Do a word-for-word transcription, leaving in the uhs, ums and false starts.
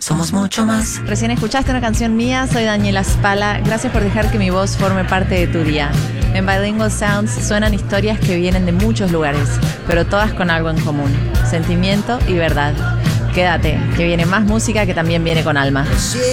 somos mucho más. Recién escuchaste una canción mía, soy Daniela Spala. Gracias por dejar que mi voz forme parte de tu día. En Bilingual Sounds suenan historias que vienen de muchos lugares, pero todas con algo en común: sentimiento y verdad. Quédate, que viene más música que también viene con alma.